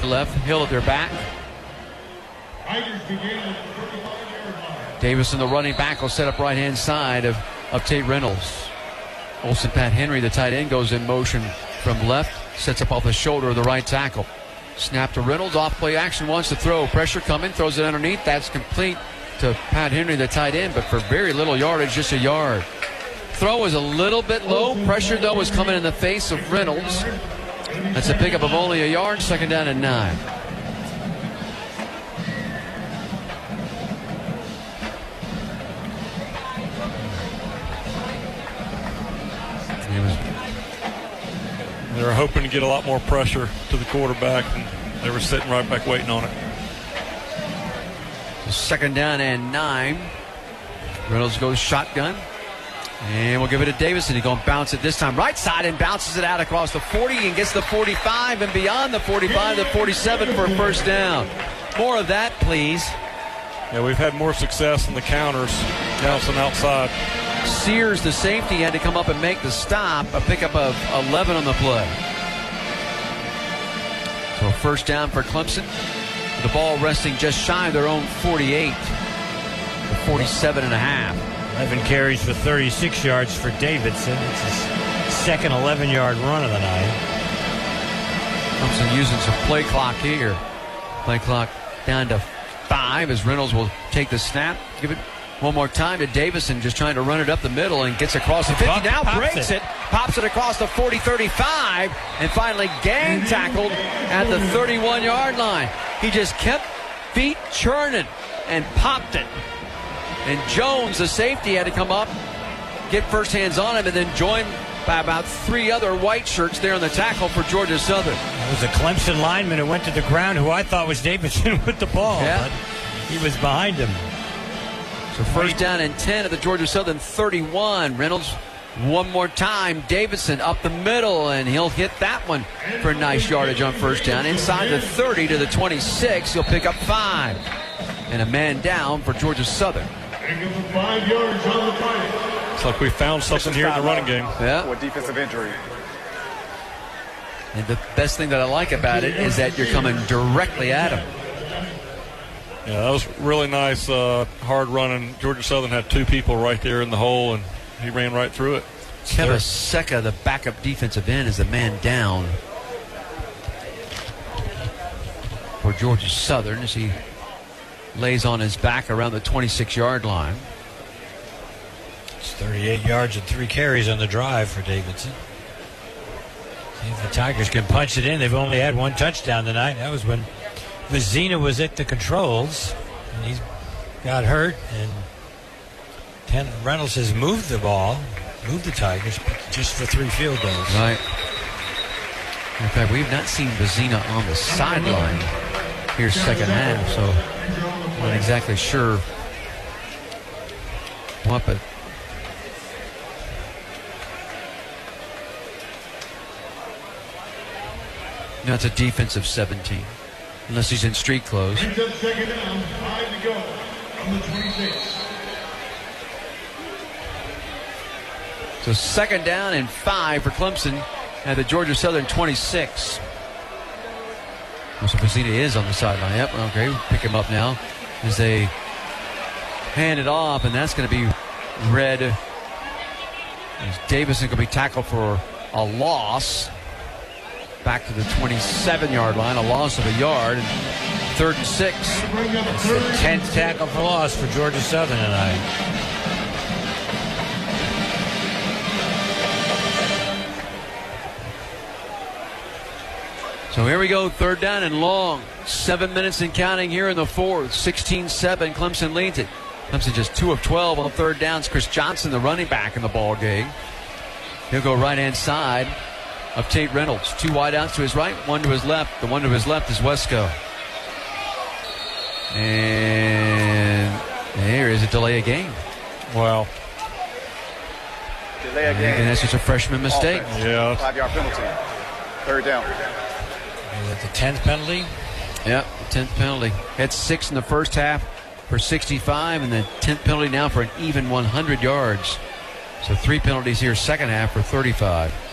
left. Hill at their back. Davison, the running back, will set up right-hand side of Tate Reynolds. Olsen Pat Henry, the tight end, goes in motion from left. Sets up off the shoulder of the right tackle. Snap to Reynolds. Off play action. Wants to throw. Pressure coming. Throws it underneath. That's complete to Pat Henry, the tight end, but for very little yardage, just a yard. Throw was a little bit low. Pressure, though, was coming in the face of Reynolds. That's a pickup of only a yard. Second down and 9. They were hoping to get a lot more pressure to the quarterback, and they were sitting right back waiting on it. Second down and 9. Reynolds goes shotgun. And we'll give it to Davison. He's going to bounce it this time right side and bounces it out across the 40 and gets the 45 and beyond the 45 to the 47 for a first down. More of that, please. Yeah, we've had more success in the counters, bouncing outside. Sears, the safety, had to come up and make the stop. A pickup of 11 on the play. So a first down for Clemson. The ball resting just shy of their own 48. 47 and a half. 11 carries for 36 yards for Davidson. It's his second 11-yard run of the night. Clemson using some play clock here. Play clock down to 5 as Reynolds will take the snap. Give it one more time to Davison, just trying to run it up the middle and gets across the 50. Now breaks it. Pops it across the 40-35, and finally gang tackled at the 31-yard line. He just kept feet churning and popped it. And Jones, the safety, had to come up, get first hands on him, and then joined by about 3 other white shirts there on the tackle for Georgia Southern. It was a Clemson lineman who went to the ground, who I thought was Davidson with the ball, but he was behind him. So first down and 10 at the Georgia Southern 31. Reynolds one more time. Davidson up the middle, and he'll hit that one for nice yardage on first down. Inside the 30 to the 26. He'll pick up 5. And a man down for Georgia Southern. 5 yards on the play. It's like we found something here in the running game. Yeah. For a defensive injury. And the best thing that I like about it is that you're coming directly at him. Yeah, that was really nice, hard running. Georgia Southern had 2 people right there in the hole, and he ran right through it. Kevin Secca, the backup defensive end, is the man down for Georgia Southern as he lays on his back around the 26-yard line. It's 38 yards and 3 carries on the drive for Davidson. See if the Tigers can punch it in. They've only had 1 touchdown tonight. That was when Vizina was at the controls, and he's got hurt, and Reynolds has moved the ball, moved the Tigers, but just for 3 field goals. Right. In fact, we've not seen Vizina on the sideline here second half, so I'm not exactly sure what, but that's a defensive 17. Unless he's in street clothes. Second down, 5 to go from the 26. So second down and 5 for Clemson at the Georgia Southern 26. So Vizina is on the sideline. Yep, okay, we'll pick him up now as they hand it off, and that's going to be read as Davison going to be tackled for a loss. Back to the 27-yard line, a loss of a yard, and 3rd and 6. It's the 10th tackle for loss for Georgia Southern tonight. So here we go, 3rd down and long. 7 minutes and counting here in the 4th. 16-7, Clemson leads it. Clemson just 2 of 12 on 3rd downs. Chris Johnson, the running back in the ball game. He'll go right-hand side of Tate Reynolds. 2 wideouts to his right, 1 to his left. The one to his left is Wesco. And there is a delay of game. Wow. Delay of game. And that's just a freshman mistake. Offense. Yeah. 5-yard penalty. 3rd down. Is it the 10th penalty? Yep, 10th penalty. Had 6 in the first half for 65, and the 10th penalty now for an even 100 yards. So 3 penalties here second half for 35.